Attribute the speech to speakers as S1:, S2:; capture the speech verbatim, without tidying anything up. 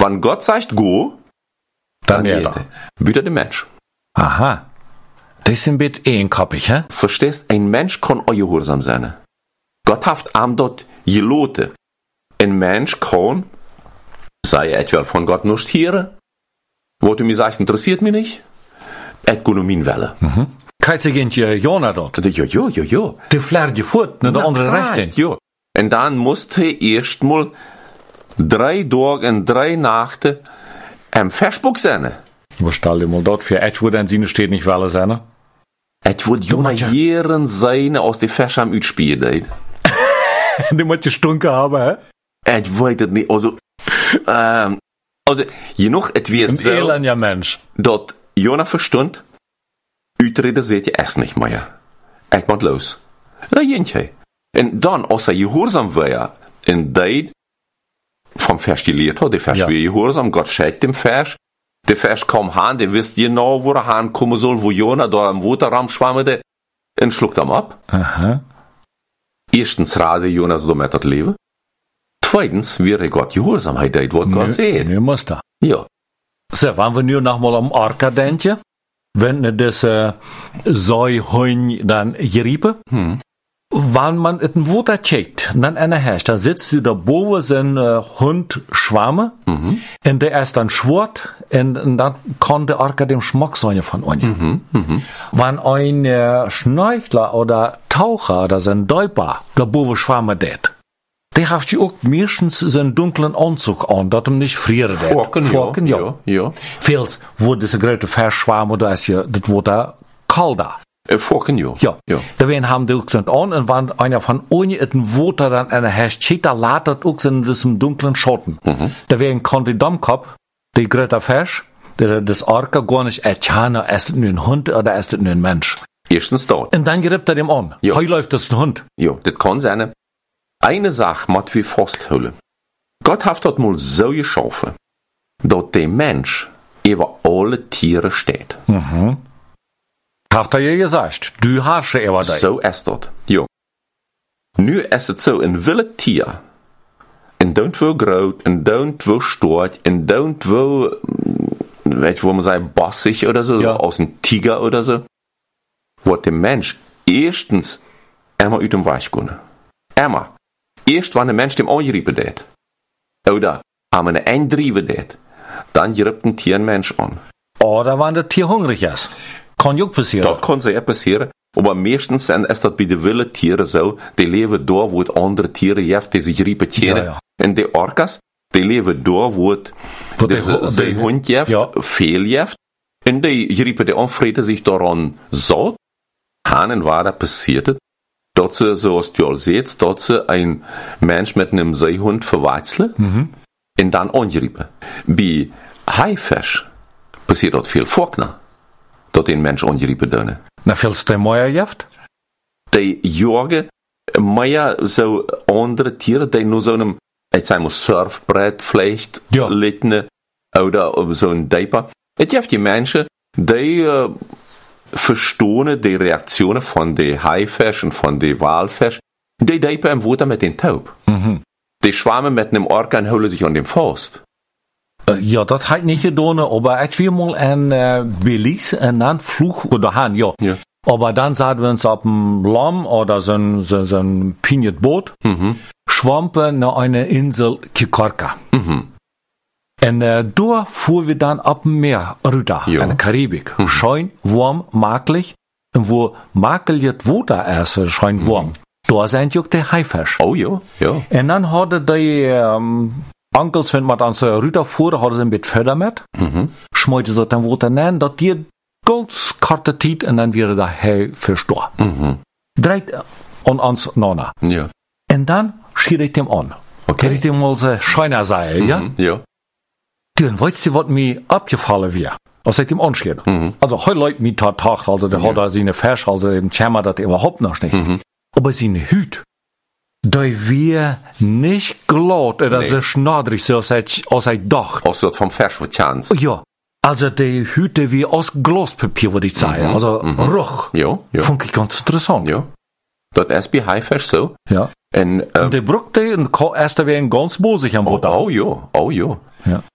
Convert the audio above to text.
S1: Wenn Gott sagt, go,
S2: dann
S1: dann
S2: er
S1: geht
S2: da.
S1: er. Wieder der Mensch.
S2: Aha. Das ist ein bisschen eenkoppig, hä?
S1: Verstehst, ein Mensch kann auch gehorsam sein. Gott hat ihm dort geloten. Ein Mensch kann, sei er etwa von Gott nicht hören, wo du mir sagst, interessiert mich nicht, et Gunomin welle.
S2: Mhm. Kijk eens je Jona dort.
S1: Jo, jo, jo, jo.
S2: Die flaart je voet naar de
S1: Na,
S2: andere
S1: klar,
S2: Richtung.
S1: Jo. Und dann musste er erst mal drei Tage und drei Nächte am Versbuck sein.
S2: Wo stell dir mal dort für etwas, wo dann Sinne steht, nicht weil seine?
S1: Et wird Jona jeren seine aus der Vers am Utspielen.
S2: Die muss je stunken haben, hä?
S1: Et weiß es nicht, also, ähm, also, genug, et wie
S2: Ein
S1: es so,
S2: elender Mensch.
S1: dort Jona verstund, Utrede seht ihr es nicht mehr. Et moet los. Da jent hij. En dan, als hij gehoorzaam war, en dat vom Vers geleerd hat, der Vers
S2: Ja.
S1: war gehorsam, Gott schickt dem Vers, der Vers kam han, der wisst genau, wo er hankommen soll, wo Jona da im Waterraum schwammte, und schluckt ihm ab.
S2: Aha.
S1: Erstens rade Jonas so mit das Leben. Zweitens wäre Gott gehorsam, hij deed wat Gott sagt.
S2: Nu muss da.
S1: Ja.
S2: So, wenn wir nur noch mal am Arka denken, wenn ne diese Säuhund dann geriepen,
S1: Hm.
S2: wenn man et ein Water checkt, dann einer herrscht, dann sitzt du da boven sein äh, Hund schwamme,
S1: Mhm.
S2: und der ist dann schwort, und, und dann kann der Arka dem Schmack sein von euch.
S1: Mhm. Mhm.
S2: Wenn ein äh, Schnorchler oder Taucher oder sein Däuper da boven schwamme det, der hat ja auch meistens seinen dunklen Anzug an, dat hem nicht frieren det.
S1: Vorken,
S2: Vorken,
S1: ja.
S2: ja.
S1: Ja, ja.
S2: Veels, wo diese grote Verschwammen, da ist ja, das wordt da kalter.
S1: Äh, Vorken, ja.
S2: Ja.
S1: Ja.
S2: Da werden haben die auch sind an, und wenn einer von ohne et Water dann eine Herrscht, da lädt das auch in diesem dunklen Schatten.
S1: Mhm.
S2: Da werden kann die Dammkopf, die grote Fisch, der das Arka gar nicht erkennen, ist es nur ein Hund oder ist es nur ein Mensch.
S1: Erstens dort.
S2: Und dann gerippt er dem an.
S1: Ja.
S2: Heu läuft das ein Hund.
S1: Ja, das kann sein. Eine Sache muss wir festhalten. Gott hat dort mal so geschaffen, dass der Mensch über alle Tiere steht.
S2: Mhm. Habt ihr ja gesagt, du herrsche über dich.
S1: So ist das. Ja. Nu ist es so, ein wilde Tier, ein don't wo groot, ein don't wo stort, ein don't wo, weet je, wo man sagt, bassig oder so,
S2: Ja.
S1: aus einem Tiger oder so, wird der Mensch erstens einmal uit dem Weg können. Einmal. Erst wenn der Mensch dem angeriepen hat, oder an einen eindrieven hat, dann geriept ein Tier ein Mensch an.
S2: Oder wenn das Tier hungrig ist. Kann ja auch passieren.
S1: Das kann sehr passieren, aber meistens sind es das bei den wilden Tieren so, die leben da, wo es andere Tiere gibt, die sich riepen kennen.
S2: Ja, ja.
S1: Und die Orcas, die leben da, wo es
S2: Wo die-
S1: diese
S2: die-
S1: Seehund gibt,
S2: ja.
S1: viel gibt. Und die riepen die anfrieden sich daran satt. Hanen war da passiert, dass sie, so als du all seht, dass sie ein Mensch mit einem Seehund verwechseln
S2: Mhm.
S1: und dann angeriepen. Bei Haifisch passiert dort viel vorkner, dass den Mensch angeriepen dürfen.
S2: Na, vielst du mehr Gift?
S1: Die jagen mehr so andere Tiere, die nur so einem, ich sag mal, Surfbrett vielleicht
S2: Ja.
S1: liegen oder so ein Diaper. Es gibt die Menschen, die äh, verstehen die Reaktionen von den Haifisch und von den Walfisch. Die Diaper im Wasser mit den Taub.
S2: Mhm.
S1: Die schwammen mit einem Orca und holen sich an dem Faust.
S2: Äh, Ja, das hat nicht getan, aber ich will mal ein äh, Belize, und dann Flug oder Han, ja.
S1: Ja.
S2: Aber dann sahen wir uns auf dem Lamm oder so ein, so, so ein Pinetboot,
S1: Mhm.
S2: schwampen nach einer Insel Kikorka.
S1: Mhm.
S2: Und äh, da fuhren wir dann ab dem Meer rüber,
S1: Ja.
S2: in der Karibik. Schön, warm, makelig. Und wo makelig Wasser ist, äh, schön warm, da sind ja auch die Haifisch.
S1: Oh ja, ja.
S2: Und dann hadden die ähm, Onkels, wenn man an so Rüder fuhren, hadden sie ein bisschen Föder mit.
S1: Mhm.
S2: Schmeuten sie dann Wasser rein, dass die ganz karte Zeit und dann wäre der Haifisch da.
S1: Mhm.
S2: Dreht an uns nana.
S1: Ja.
S2: Und dann schied ich dem an.
S1: Okay.
S2: Kann ich dem mal so scheiner sein, ja?
S1: Mhm. Ja.
S2: Dann weißt du, was mir abgefallen wäre, als ich dem anschied.
S1: Mhm.
S2: Also, heute Leute mit Tag, also der hat da seine Fisch, also im Schämmer das überhaupt noch nicht.
S1: Mhm.
S2: Aber seine Hüt, die wir nicht glatt oder
S1: Nee.
S2: so schnadrig, so als ich, als ich dachte.
S1: Als dat van vers vertjans.
S2: Ja, also die Hüte wie aus Glaspapier, würde ich sagen.
S1: Mhm,
S2: Also,
S1: mhm.
S2: ruch.
S1: Ja, ja,
S2: Fand ich ganz interessant.
S1: ja. Dat is bij Haifisch so.
S2: Ja.
S1: En,
S2: Und
S1: ähm,
S2: die Brücke, und erst wäre ein ganz bosig am
S1: oh,
S2: Boot.
S1: oh ja, oh ja.
S2: Ja.